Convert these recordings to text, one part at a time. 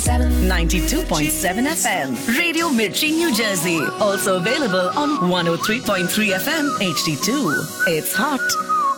92.7 FM. Radio Mirchi, New Jersey. Also available on 103.3 FM HD2. It's hot.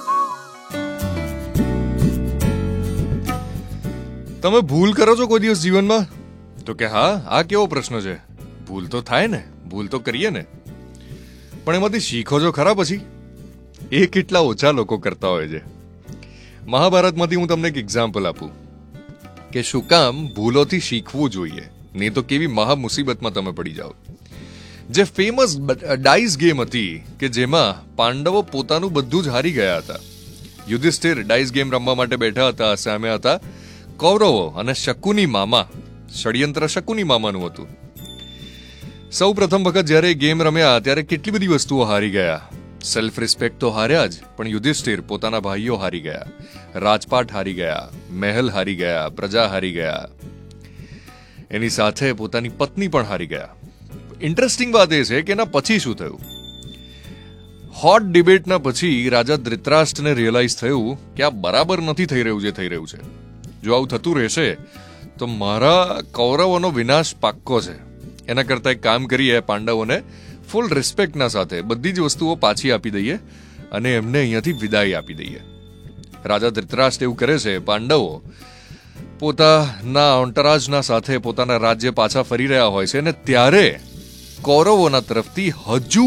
તમે ભૂલ કરો છો કોઈ દિવસ જીવનમાં? તો કે હા, આ કેવો પ્રશ્ન છે? ભૂલ તો થાય ને, ભૂલ તો કરીએ ને, પણ એમાંથી શીખો છો ખરા પછી? એ કેટલા ઓછા લોકો કરતા હોય છે. મહાભારતમાંથી હું તમને એક એક્ઝામ્પલ આપું કે શું કામ ભૂલોથી શીખવું જોઈએ, નહીં તો કેવી મહા મુસીબતમાં તમે પડી જાઓ. જે ફેમસ ડાઇસ ગેમ હતી કે જેમાં પાંડવો પોતાનું બધું જ હારી ગયા હતા. યુધિષ્ઠિર ડાઇસ ગેમ રમવા માટે બેઠા હતા, સામે હતા કૌરવો અને શકુની મામા. ષડયંત્ર શકુની મામાનું હતું. સૌ પ્રથમ વખત જ્યારે ગેમ રમ્યા ત્યારે કેટલી બધી વસ્તુઓ હારી ગયા. સેલ્ફ રિસ્પેક્ટ તો હાર્યા જ, પણ યુધિષ્ઠિર પોતાના ભાઈઓ હારી ગયા, રાજપાટ હારી ગયા, મહેલ હારી ગયા, પ્રજા હારી ગયા, એની સાથે પોતાની પત્ની પણ હારી ગયા. ઇન્ટરેસ્ટિંગ વાત એ છે કે એના પછી શું થયું? હોટ ડિબેટના પછી રાજા ધૃતરાષ્ટ્રને રિયલાઇઝ થયું કે આ બરાબર નથી થઈ રહ્યું જે થઈ રહ્યું છે. જો આવું થતું રહેશે તો મારા કૌરવોનો વિનાશ પાક્કો છે. એના કરતા એક કામ કરીએ, પાંડવોને ફૂલ રિસ્પેક્ટના સાથે બધી જ વસ્તુઓ પાછી આપી દઈએ અને એમને અહીંયાથી વિદાય આપી દઈએ. રાજા ધૃતરાષ્ટ્ર એવું કરે છે. પાંડવો પોતાના અંટરાજના સાથે પોતાના રાજ્ય પાછા ફરી રહ્યા હોય છે અને ત્યારે કૌરવોના તરફથી હજુ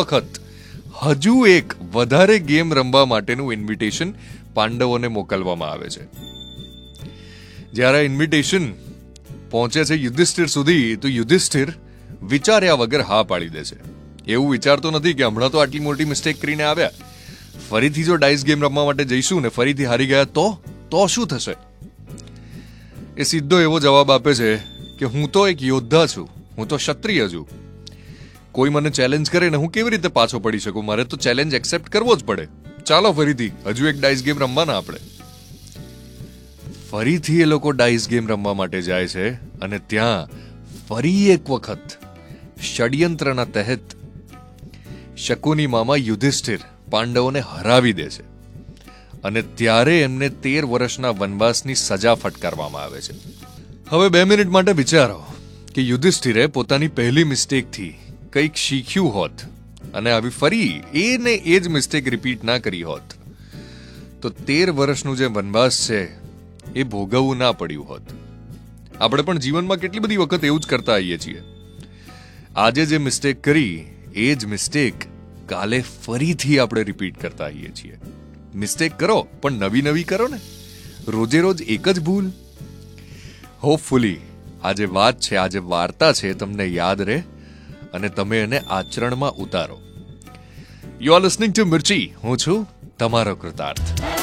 એક વધારે ગેમ રમવા માટેનું ઇન્વિટેશન પાંડવોને મોકલવામાં આવે છે. જ્યારે ઇન્વિટેશન પહોંચે છે યુધિષ્ઠિર સુધી તો યુધિષ્ઠિર વિચાર્યા વગર હા પાડી દે છે. એવું વિચારતો નથી કે હમણાં તો આટલી મોટી મિસ્ટેક કરીને આવ્યા, ફરીથી જો ડાઇસ ગેમ રમવા માટે જઈશું ને ફરીથી હારી ગયા તો શું થશે? એ સીધો એવો જવાબ આપે છે કે હું તો એક યોદ્ધા છું, હું તો ક્ષત્રિય છું. કોઈ મને ચેલેન્જ કરે ને હું કેવી રીતે પાછો પડી શકું? મારે તો ચેલેન્જ એક્સેપ્ટ કરવો જ પડે. ચાલો ફરીથી હજુ એક ડાઇસ ગેમ રમવાના આપણે. ફરીથી એ લોકો ડાઇસ ગેમ રમવા માટે જાય છે અને ત્યાં ફરી એક વખત ષડયંત્રના તહેત શકુની મામા યુધિષ્ઠિર પાંડવોને હરાવી દે છે અને ત્યારે એમને 13 વર્ષના વનવાસની સજા ફટકારવામાં આવે છે. હવે 2 મિનિટ માટે વિચારો કે યુધિષ્ઠિરે પોતાની પહેલી મિસ્ટેકથી કંઈક શીખ્યું હોત અને આવી ફરી એ જ મિસ્ટેક રિપીટ ના કરી હોત તો 13 વર્ષનું જે વનવાસ છે એ ભોગવવું ના પડ્યું હોત. આપણે પણ જીવનમાં કેટલી બધી વખત એવું જ કરતા આવીએ છીએ. આજે જે મિસ્ટેક કરી એ જ મિસ્ટેક કાલે ફરીથી આપણે રિપીટ કરતા આવીએ છીએ. મિસ્ટેક કરો પણ નવી કરો ને, રોજે રોજ એક જ ભૂલ. હોપફુલી આ જે વાત છે, આ જે વાર્તા છે તમને યાદ રહે અને તમે એને આચરણમાં ઉતારો. યુ આર લિસનિંગ ટુ મિર્ચી. હું છું તમારો કૃતાર્થ.